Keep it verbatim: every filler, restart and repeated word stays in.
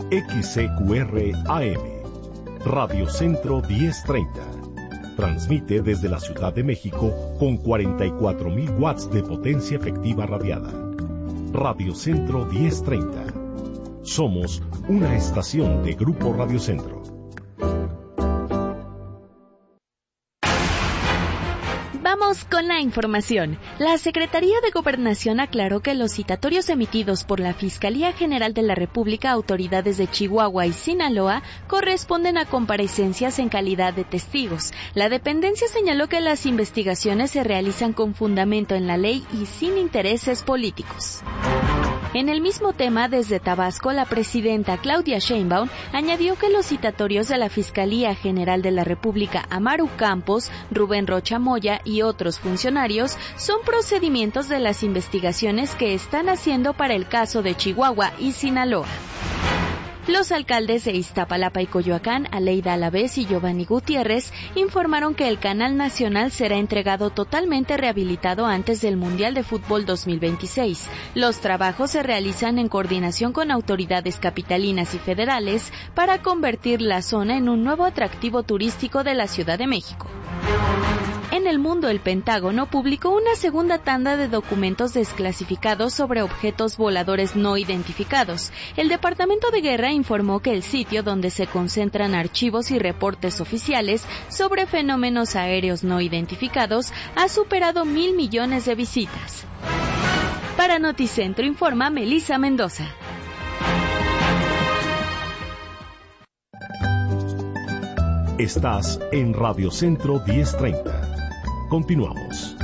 X C Q R A M, Radio Centro diez treinta. Transmite desde la Ciudad de México con cuarenta y cuatro mil watts de potencia efectiva radiada. Radio Centro diez treinta. Somos una estación de Grupo Radio Centro. Vamos con la información. La Secretaría de Gobernación aclaró que los citatorios emitidos por la Fiscalía General de la República a autoridades de Chihuahua y Sinaloa corresponden a comparecencias en calidad de testigos. La dependencia señaló que las investigaciones se realizan con fundamento en la ley y sin intereses políticos. En el mismo tema, desde Tabasco, la presidenta Claudia Sheinbaum añadió que los citatorios de la Fiscalía General de la República a Maru Campos, Rubén Rocha Moya y otros funcionarios son procedimientos de las investigaciones que están haciendo para el caso de Chihuahua y Sinaloa. Los alcaldes de Iztapalapa y Coyoacán, Aleida Alavés y Giovanni Gutiérrez, informaron que el canal nacional será entregado totalmente rehabilitado antes del Mundial de Fútbol dos mil veintiséis. Los trabajos se realizan en coordinación con autoridades capitalinas y federales para convertir la zona en un nuevo atractivo turístico de la Ciudad de México. En el mundo, el Pentágono publicó una segunda tanda de documentos desclasificados sobre objetos voladores no identificados. El Departamento de Guerra informó que el sitio donde se concentran archivos y reportes oficiales sobre fenómenos aéreos no identificados ha superado mil millones de visitas. Para Noticentro informa Melissa Mendoza. Estás en Radio Centro diez treinta. Continuamos.